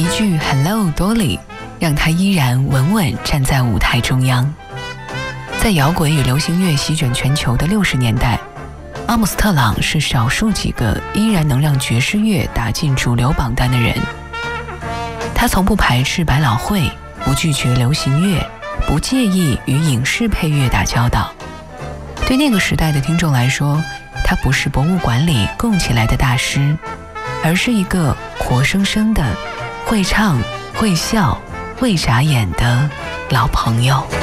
句 Hello Dolly 让他依然稳稳站在舞台中央。在摇滚与流行乐席卷全球的60年代，阿姆斯特朗是少数几个依然能让爵士乐打进主流榜单的人。他从不排斥百老汇，不拒绝流行乐，不介意与影视配乐打交道。对那个时代的听众来说，他不是博物馆里供起来的大师，而是一个活生生的会唱会笑会眨眼的老朋友。